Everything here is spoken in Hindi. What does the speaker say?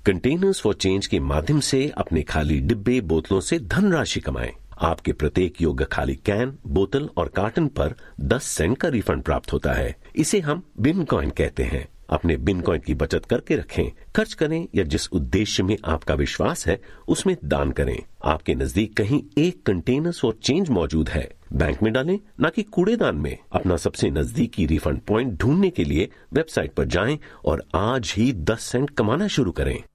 कंटेनर्स फॉर चेंज के माध्यम से अपने खाली डिब्बे बोतलों से धनराशि कमाएं। आपके प्रत्येक योग्य खाली कैन, बोतल और कार्टन पर 10 सेंट का रिफंड प्राप्त होता है। इसे हम बिन कॉइन कहते हैं। अपने बिन कॉइन की बचत करके रखें, खर्च करें या जिस उद्देश्य में आपका विश्वास है उसमें दान करें। आपके नजदीक कहीं एक कंटेनर्स फॉर चेंज मौजूद है। बैंक में डालें, न कि कूड़ेदान में। अपना सबसे नजदीकी रिफंड पॉइंट ढूंढने के लिए वेबसाइट पर जाएं और आज ही 10 सेंट कमाना शुरू करें।